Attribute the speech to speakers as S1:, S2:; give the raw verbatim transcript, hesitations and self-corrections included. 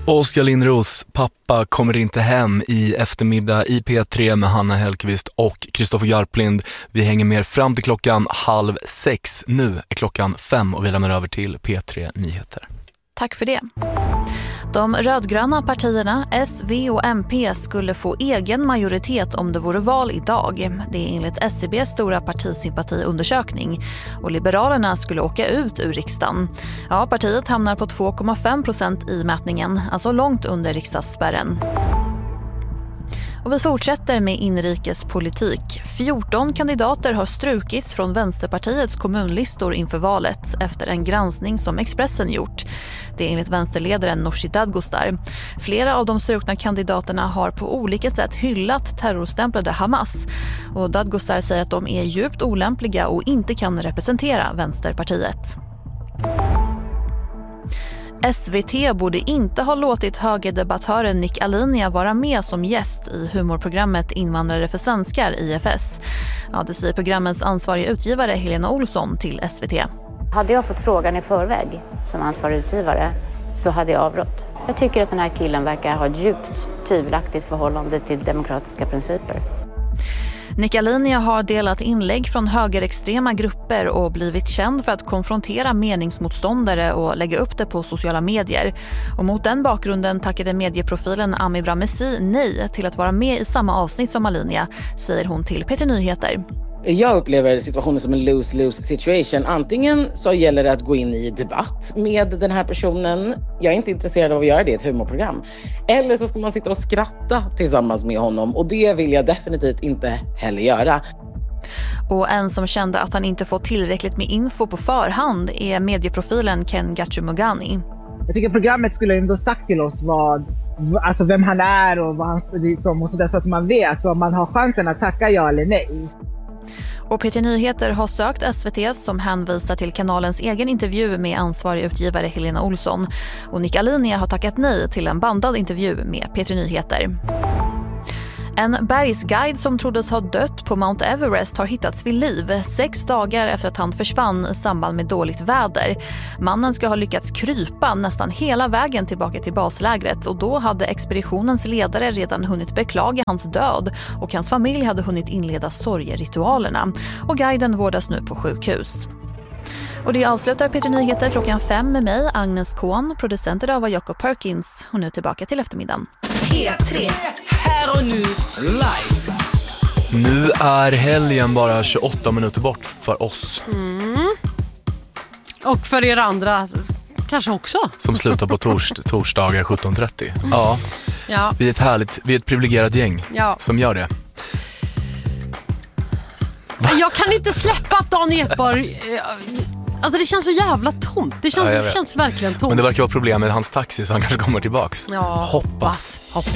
S1: Oskar Lindros pappa kommer inte hem i eftermiddag i P tre med Hanna Hellqvist och Kristoffer Garplind. Vi hänger med fram till klockan halv sex. Nu är klockan fem och vi lämnar över till P tre Nyheter.
S2: Tack för det. De rödgröna partierna S, V och M P skulle få egen majoritet om det vore val idag. Det är enligt S C B:s stora partisympatiundersökning. Och Liberalerna skulle åka ut ur riksdagen. Ja, partiet hamnar på två komma fem procent i mätningen, alltså långt under riksdagsspärren. Och vi fortsätter med inrikespolitik. fjorton kandidater har strukits från Vänsterpartiets kommunlistor inför valet efter en granskning som Expressen gjort. Det är enligt vänsterledaren Nooshi Dadgostar. Flera av de strukna kandidaterna har på olika sätt hyllat terrorstämplade Hamas. Och Dadgostar säger att de är djupt olämpliga och inte kan representera Vänsterpartiet. S V T borde inte ha låtit högerdebattören Nick Alinia vara med som gäst i humorprogrammet Invandrare för svenskar, I F S. Ja, det säger programmets ansvariga utgivare Helena Olsson till S V T.
S3: Hade jag fått frågan i förväg som ansvarig utgivare så hade jag avrått. Jag tycker att den här killen verkar ha ett djupt tvivelaktigt förhållande till demokratiska principer.
S2: Nick Alinia har delat inlägg från högerextrema grupper och blivit känd för att konfrontera meningsmotståndare och lägga upp det på sociala medier. Och mot den bakgrunden tackade medieprofilen Ami Bramesi nej till att vara med i samma avsnitt som Alinia, säger hon till P T Nyheter.
S4: Jag upplever situationen som en lose-lose situation. Antingen så gäller det att gå in i debatt med den här personen. Jag är inte intresserad av att göra det i ett humorprogram. Eller så ska man sitta och skratta tillsammans med honom. Och det vill jag definitivt inte heller göra.
S2: Och en som kände att han inte fått tillräckligt med info på förhand är medieprofilen Ken Gachumugani.
S5: Jag tycker programmet skulle ändå sagt till oss vad, alltså vem han är och vad han står om och så där, så att man vet så man har chansen att tacka ja eller nej.
S2: Och P T Nyheter har sökt S V T som hänvisar till kanalens egen intervju med ansvarig utgivare Helena Olsson. Och Nick Alinia har tackat nej till en bandad intervju med P T Nyheter. En bergsguide som troddes ha dött på Mount Everest har hittats vid liv sex dagar efter att han försvann i samband med dåligt väder. Mannen ska ha lyckats krypa nästan hela vägen tillbaka till baslägret och då hade expeditionens ledare redan hunnit beklaga hans död och hans familj hade hunnit inleda sorgeritualerna. Och guiden vårdas nu på sjukhus. Och det avslutar P T Nyheter klockan fem med mig, Agnes Kohn, producent idag var Jacob Perkins och nu tillbaka till eftermiddagen.
S6: P tre, här och nu, live.
S1: Nu är helgen bara tjugoåtta minuter bort för oss.
S7: Mm. Och för er andra kanske också.
S1: Som slutar på tors- torsdagar sjutton trettio. Ja.
S7: Ja.
S1: Vi är ett härligt, vi är ett privilegierat gäng
S7: ja.
S1: som gör det.
S7: Va? Jag kan inte släppa att Dan Ekborg... Alltså det känns så jävla tomt. Det känns, ja, det känns verkligen tomt.
S1: Men det verkar vara problem med hans taxi så han kanske kommer tillbaks.
S7: Ja,
S1: hoppas.
S7: hoppas.